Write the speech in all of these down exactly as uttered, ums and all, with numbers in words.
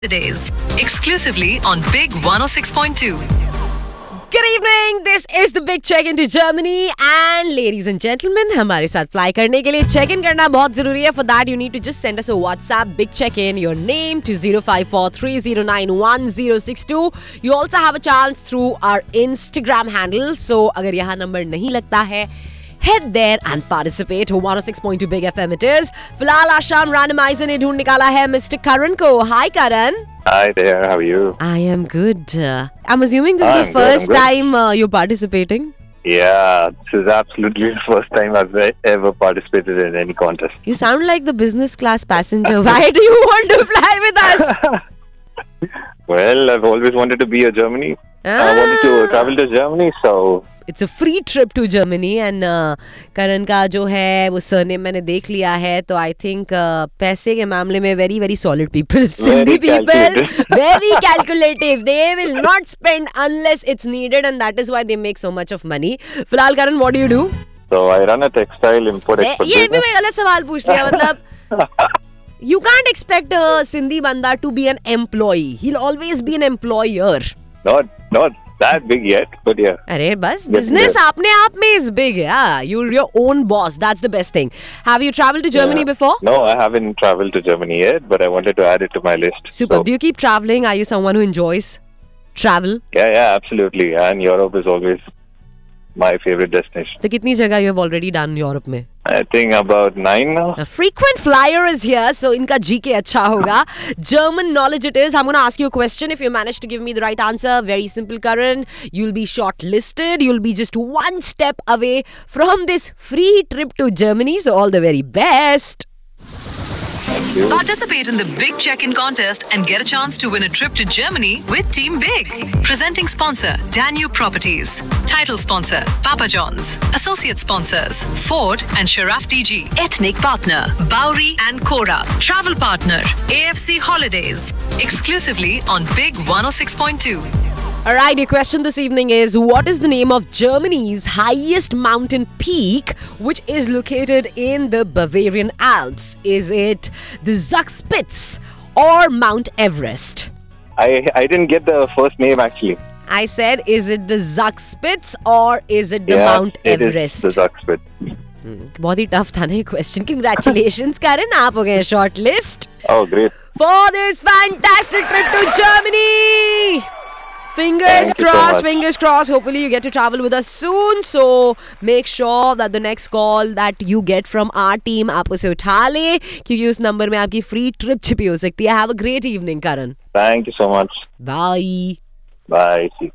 Today's exclusively on Big one oh six point two. Good evening. This is the big check into Germany and ladies and gentlemen, हमारे साथ fly करने के लिए check in करना बहुत जरूरी है. For that you need to just send us a WhatsApp big check in your name to zero five four three zero nine one zero six two. You also have a chance through our Instagram handle. So अगर यहाँ number नहीं लगता है, head there and participate. one oh six point two Big F M it is. फिलहाल आज शाम randomizer ने ढूंढ निकाला है Mister Karan को. Hi Karan. Hi there, how are you? I am good. Uh, I'm assuming this is I'm the good, first I'm good. time uh, you're participating. Yeah, this is absolutely the first time I've e- ever participated in any contest. You sound like the business class passenger. Why do you want to fly with us? Well, I've always wanted to be a Germany. I wanted Ah. to travel to Germany, so It's a free trip to Germany and uh, करण का जो है वो surname मैंने देख लिया है तो I think uh, पैसे के मामले में very very solid people. Sindhi people calculated. very calculative. They will not spend unless it's needed and that is why they make so much of money. फिलहाल करण, what do you do? so I run a textile import-export ये भी business. मैं गलत सवाल पूछ लिया मतलब You can't expect a Sindhi banda to be an employee. He'll always be an employer. Not, not that big yet, but yeah. अरे बस Yes, business yes. अपने आप में is big. Yeah, you're your own boss. That's the best thing. Have you traveled to Germany Yeah. before? No, I haven't traveled to Germany yet, but I wanted to add it to my list. Super. So, Do you keep traveling? Are you someone who enjoys travel? yeah, yeah, absolutely. And Europe is always my favorite destination. तो कितनी जगह you have already done Europe में? I think about nine now. A frequent flyer is here, so इनका G K अच्छा होगा. German knowledge it is. I'm going to ask you a question. If you manage to give me the right answer, very simple, Karan. You'll be shortlisted. You'll be just one step away from this free trip to Germany. So all the very best. Thank you. Participate in the Big Check-in contest and get a chance to win a trip to Germany with Team Big. Presenting sponsor Danube Properties. Title sponsor Papa John's. Associate sponsors Ford and Sharaf D G. Ethnic partner Bowery and Cora. Travel partner A F C Holidays. Exclusively on Big one oh six point two. Alright, your question this evening is what is the name of Germany's highest mountain peak which is located in the Bavarian Alps? Is it the Zugspitze or Mount Everest? I, I didn't get the first name actually. I said, is it the Zugspitze or is it the yeah, Mount it Everest? is the Zugspitze. बहुत ही tough था ना ये question. Congratulations, Karan, आप हो गए short list Oh, great. for this fantastic trip to Germany. Fingers Thank you so crossed, much. fingers crossed. Hopefully you get to travel with us soon. So make sure that the next call that you get from our team आप उसे उठा ले क्योंकि उस number में आपकी free trip छिपी हो सकती है. Have a great evening, Karan. Thank you so much. Bye. Bye. See.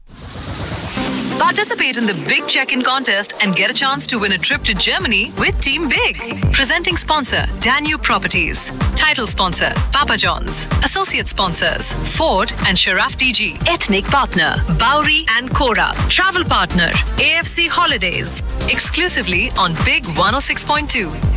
Participate in the Big Check-in contest and get a chance to win a trip to Germany with Team Big. Presenting sponsor Danube Properties. Title sponsor Papa John's. Associate sponsors Ford and Sharaf D G. Ethnic partner Bowery and Cora. Travel partner A F C Holidays. Exclusively on Big one oh six point two.